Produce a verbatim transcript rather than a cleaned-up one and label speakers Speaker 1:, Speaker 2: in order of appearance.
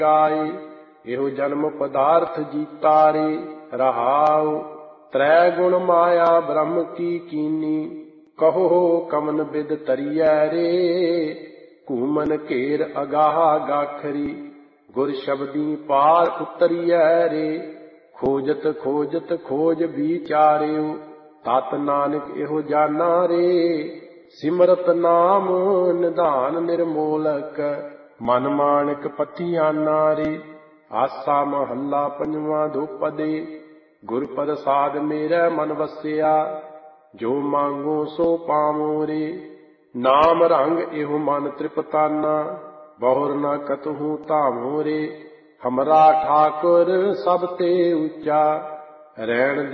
Speaker 1: ਆਏ। ਇਹੋ ਜਨਮ ਪਦਾਰਥ ਜੀਤਾ ਰੇ ਰਹਾਉ। ਤ੍ਰੈ ਗੁਣ ਮਾਇਆ ਬ੍ਰਹਮ ਕੀ ਕੀਨੀ, ਕਹੋ ਕਮਨ ਬਿਦ ਤਰੀਐ ਰੇ। ਘੂਮਨ ਘੇਰ ਅਗਾਹ ਗਾਖਰੀ, ਗੁਰ ਸ਼ਬਦੀ ਪਾਰ ਉਤਰੀਐ ਰੇ। ਖੋਜਤ ਖੋਜਤ ਖੋਜ ਵਿਚਾਰਿਉ, ਤਤ ਨਾਨਕ ਇਹੋ ਜਾਨਾ ਰੇ। ਸਿਮਰਤ ਨਾਮ ਨਿਧਾਨ ਨਿਰਮੋਲਕ, ਮਨ ਮਾਣਕ ਪਤੀਆਨਾ ਰੇ। ਆਸਾ ਮਹੱਲਾ ਪੰਜਵਾਂ ਦੁਪਦੇ, ਗੁਰ ਪ੍ਰਸਾਦ ਮੇਰਾ ਮਨ ਵਸਿਆ। ਜੋ ਮੰਗੋ ਸੋ ਪਾਵੋ ਰੇ। ਨਾਮ ਰੰਗ ਇਹੋ ਮਨ ਤ੍ਰਿਪਤਾਨਾ, ਬਹੁਰ ਨ ਕਤਹੂ ਧਾਵੋ ਰੇ। ਹਮਰਾ ਠਾਕੁਰ ਸਭ ਤੇ ਉੱਚਾ, ਰਹਿਣ